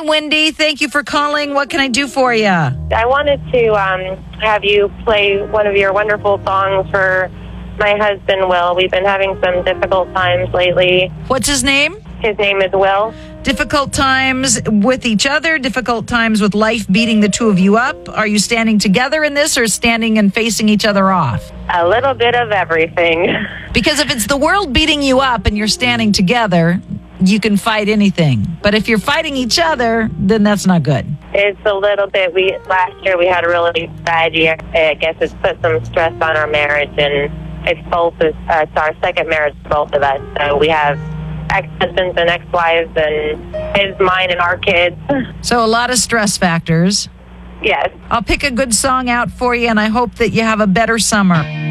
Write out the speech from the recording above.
Wendy. Thank you for calling. What can I do for you? I wanted to have you play one of your wonderful songs for my husband, Will. We've been having some difficult times lately. What's his name? His name is Will. Difficult times with each other, difficult times with life beating the two of you up. Are you standing together in this or standing and facing each other off? A little bit of everything. Because if it's the world beating you up and you're standing together, you can fight anything. But if you're fighting each other, then that's not good. It's a little bit. Last year we had a really bad year. I guess it's put some stress on our marriage, and it's our second marriage, both of us. So we have ex-husbands and ex-wives, and his, mine, and our kids. So a lot of stress factors. Yes. I'll pick a good song out for you, and I hope that you have a better summer.